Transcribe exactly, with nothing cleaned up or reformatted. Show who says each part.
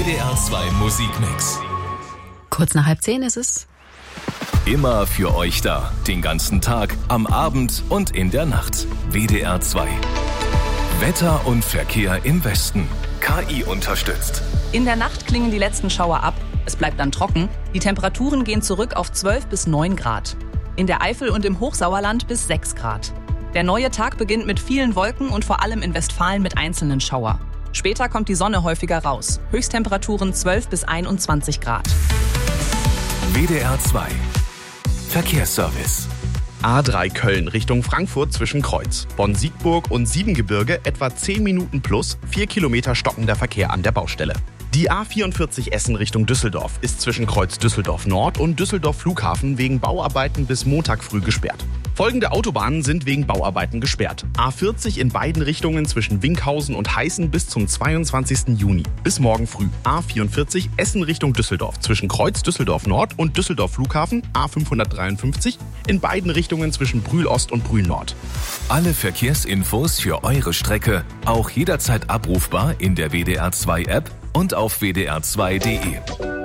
Speaker 1: D R zwei Musikmix.
Speaker 2: Kurz nach halb zehn ist es.
Speaker 1: Immer für euch da. Den ganzen Tag, am Abend und in der Nacht. W D R zwei. Wetter und Verkehr im Westen. K I unterstützt.
Speaker 3: In der Nacht klingen die letzten Schauer ab. Es bleibt dann trocken. Die Temperaturen gehen zurück auf zwölf bis neun Grad. In der Eifel und im Hochsauerland bis sechs Grad. Der neue Tag beginnt mit vielen Wolken und vor allem in Westfalen mit einzelnen Schauer. Später kommt die Sonne häufiger raus. Höchsttemperaturen zwölf bis einundzwanzig Grad.
Speaker 1: W D R zwei. Verkehrsservice.
Speaker 4: A drei Köln Richtung Frankfurt zwischen Kreuz, Bonn-Siegburg und Siebengebirge etwa zehn Minuten plus, vier Kilometer stockender Verkehr an der Baustelle. Die A vierundvierzig Essen Richtung Düsseldorf ist zwischen Kreuz Düsseldorf Nord und Düsseldorf Flughafen wegen Bauarbeiten bis Montag früh gesperrt. Folgende Autobahnen sind wegen Bauarbeiten gesperrt. A vierzig in beiden Richtungen zwischen Winkhausen und Heißen bis zum zweiundzwanzigsten Juni. Bis morgen früh. A vierundvierzig Essen Richtung Düsseldorf zwischen Kreuz Düsseldorf Nord und Düsseldorf Flughafen. A fünfhundertdreiundfünfzig in beiden Richtungen zwischen Brühl Ost und Brühl Nord.
Speaker 1: Alle Verkehrsinfos für eure Strecke auch jederzeit abrufbar in der W D R zwei App und auf w d r zwei punkt d e.